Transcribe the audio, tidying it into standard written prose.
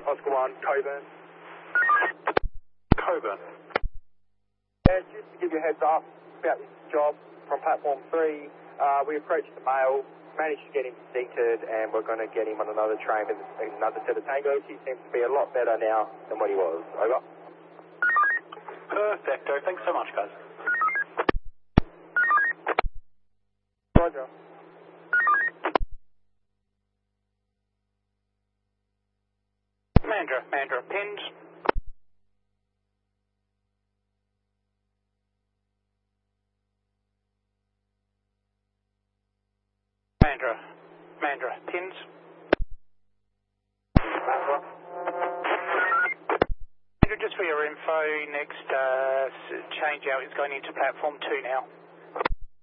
Oscar 1, Coburn. Coburn. Yeah, just to give you a heads up about this job from platform 3, we approached the male, managed to get him seated, and we're going to get him on another train with another set of tangos. He seems to be a lot better now than what he was. Over. Perfecto. Thanks so much, guys. Roger. Mandra, pins. Mandra, pins. Mandra, just for your info, next change out is going into platform 2 now.